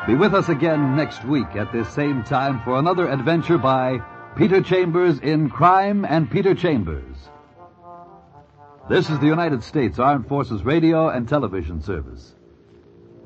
Be with us again next week at this same time for another adventure by Peter Chambers in Crime and Peter Chambers. This is the United States Armed Forces Radio and Television Service.